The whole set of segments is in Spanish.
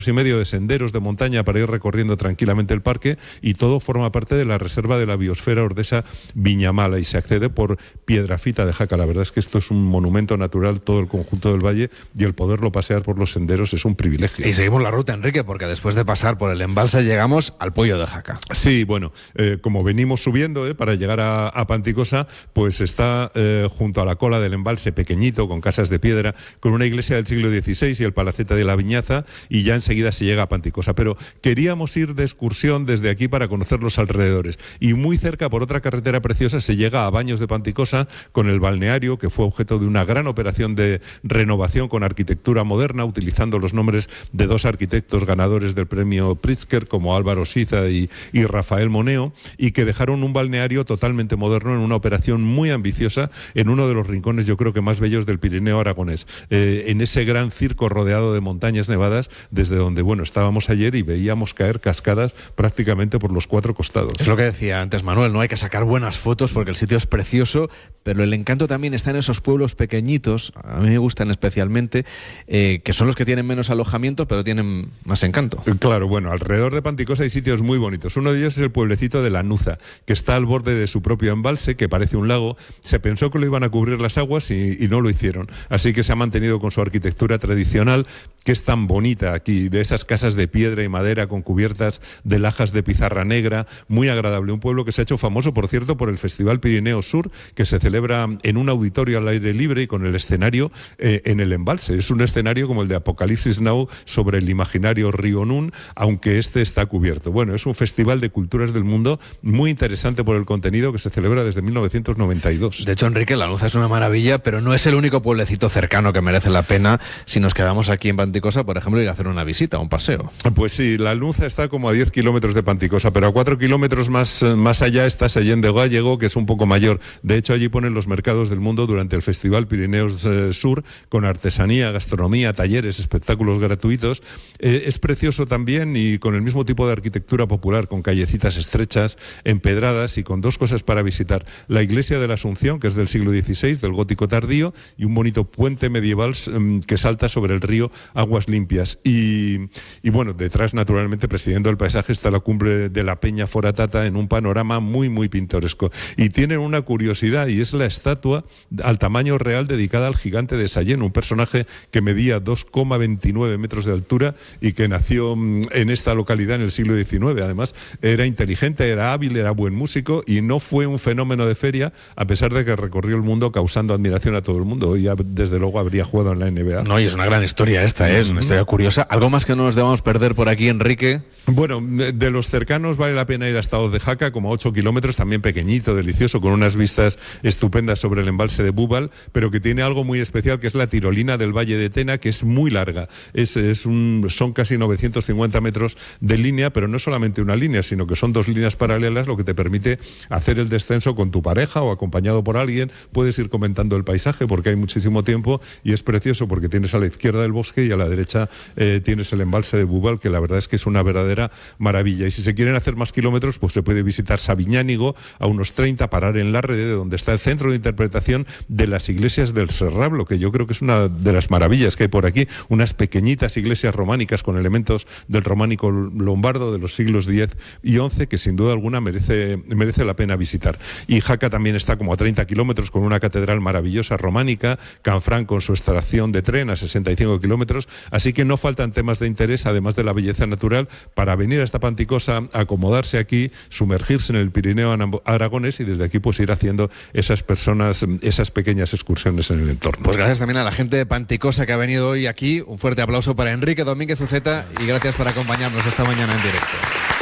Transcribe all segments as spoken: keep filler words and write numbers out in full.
y medio de senderos de montaña para ir recorriendo tranquilamente el parque, y todo forma parte de la reserva de la biosfera ordesa Viñamala y se accede por Piedrafita de Jaca. La verdad es que esto es un monumento natural, todo el conjunto del valle, y el poderlo pasear por los senderos es un privilegio. Y seguimos la ruta, Enrique, porque después de pasar por el embalse llegamos al Poyo de Jaca. Sí, bueno, eh, como venimos subiendo eh, para llegar a, a Panticosa, pues está eh, junto a la cola del embalse, pequeñito, con casas de piedra, con una iglesia del siglo dieciséis y el palacete de la Viñaza, y ya enseguida Enseguida se llega a Panticosa, pero queríamos ir de excursión desde aquí para conocer los alrededores, y muy cerca, por otra carretera preciosa, se llega a Baños de Panticosa, con el balneario que fue objeto de una gran operación de renovación con arquitectura moderna, utilizando los nombres de dos arquitectos ganadores del premio Pritzker, como Álvaro Siza y, y Rafael Moneo, y que dejaron un balneario totalmente moderno en una operación muy ambiciosa en uno de los rincones, yo creo que más bellos del Pirineo aragonés, eh, en ese gran circo rodeado de montañas nevadas, desde donde, bueno, estábamos ayer y veíamos caer cascadas prácticamente por los cuatro costados. Es lo que decía antes Manuel, no hay que sacar buenas fotos porque el sitio es precioso, pero el encanto también está en esos pueblos pequeñitos, a mí me gustan especialmente, eh, que son los que tienen menos alojamiento, pero tienen más encanto. Claro, bueno, alrededor de Panticosa hay sitios muy bonitos. Uno de ellos es el pueblecito de Lanuza, que está al borde de su propio embalse, que parece un lago. Se pensó que lo iban a cubrir las aguas y, y no lo hicieron. Así que se ha mantenido con su arquitectura tradicional, que es tan bonita aquí, de esas casas de piedra y madera con cubiertas de lajas de pizarra negra, muy agradable. Un pueblo que se ha hecho famoso, por cierto, por el Festival Pirineo Sur, que se celebra en un auditorio al aire libre y con el escenario eh, en el embalse. Es un escenario como el de Apocalipsis Now sobre el imaginario río Nun, aunque este está cubierto. Bueno, es un festival de culturas del mundo muy interesante por el contenido, que se celebra desde mil novecientos noventa y dos. De hecho, Enrique, Lanuza es una maravilla, pero no es el único pueblecito cercano que merece la pena si nos quedamos aquí en Panticosa, por ejemplo, ir a hacer una visita, un paseo. Pues sí, Lanuza está como a diez kilómetros de Panticosa, pero a cuatro kilómetros más, más allá está Sallén de Gállego, que es un poco mayor. De hecho, allí ponen los mercados del mundo durante el Festival Pirineos eh, Sur, con artesanía, gastronomía, talleres, espectáculos gratuitos. Eh, es precioso también, y con el mismo tipo de arquitectura popular, con callecitas estrechas, empedradas, y con dos cosas para visitar: la iglesia de la Asunción, que es del siglo dieciséis, del gótico tardío, y un bonito puente medieval eh, que salta sobre el río Aguas Limpias. Y, y bueno, detrás, naturalmente, presidiendo el paisaje, está la cumbre de la Peña Foratata, en un panorama muy, muy pintoresco. Y tienen una curiosidad, y es la estatua al tamaño real dedicada al gigante de Sallén, un personaje que medía dos coma veintinueve metros de altura y que nació en esta localidad en el siglo diecinueve. Además, era inteligente, era hábil, era buen músico, y no fue un fenómeno de feria, a pesar de que recorrió el mundo causando admiración a todo el mundo. Y desde luego habría jugado en la N B A. No, y es una gran historia esta, ¿eh? Es una historia curiosa. ¿Algo más que no nos debamos perder por aquí, Enrique? Bueno, de, de los cercanos vale la pena ir hasta Hoz de Jaca, como a ocho kilómetros, también pequeñito, delicioso, con unas vistas estupendas sobre el embalse de Búbal, pero que tiene algo muy especial, que es la tirolina del Valle de Tena, que es muy larga. Es, es un, son casi novecientos cincuenta metros de línea, pero no solamente una línea, sino que son dos líneas paralelas, lo que te permite hacer el descenso con tu pareja o acompañado por alguien. Puedes ir comentando el paisaje porque hay muchísimo tiempo, y es precioso porque tienes a la izquierda el bosque y a la derecha eh, tienes el embalse de Búbal, que la verdad es que es una verdadera maravilla. Y si se quieren hacer más kilómetros, pues se puede visitar Sabiñánigo, a unos treinta, parar en Larrede, donde está el centro de interpretación de las iglesias del Serrablo, que yo creo que es una de las maravillas que hay por aquí, unas pequeñitas iglesias románicas con elementos del románico lombardo de los siglos diez y once, que sin duda alguna merece, merece la pena visitar. Y Jaca también está como a treinta kilómetros, con una catedral maravillosa románica, Canfrán con su estación de tren a sesenta y cinco kilómetros, así que no faltan temas de interés, además de la belleza natural, para venir hasta Panticosa, acomodarse aquí, sumergirse en el Pirineo aragonés, y desde aquí pues ir haciendo esas personas, esas pequeñas excursiones en el entorno. Pues gracias también a la gente de Panticosa que ha venido hoy aquí. Un fuerte aplauso para Enrique Domínguez Uceta, y gracias por acompañarnos esta mañana en directo.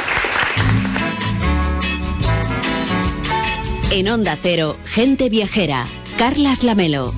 En Onda Cero, Gente Viajera, Carlas Lamelo.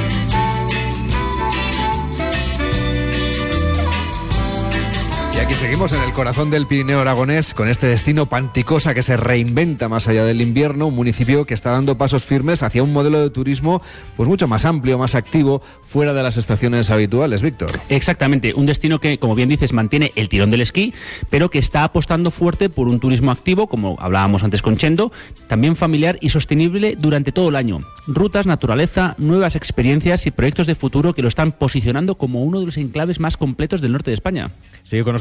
Y aquí seguimos en el corazón del Pirineo aragonés, con este destino Panticosa, que se reinventa más allá del invierno, un municipio que está dando pasos firmes hacia un modelo de turismo pues mucho más amplio, más activo, fuera de las estaciones habituales, Víctor. Exactamente, un destino que, como bien dices, mantiene el tirón del esquí, pero que está apostando fuerte por un turismo activo, como hablábamos antes con Chendo, también familiar y sostenible durante todo el año. Rutas, naturaleza, nuevas experiencias y proyectos de futuro que lo están posicionando como uno de los enclaves más completos del norte de España. Sigue con nosotros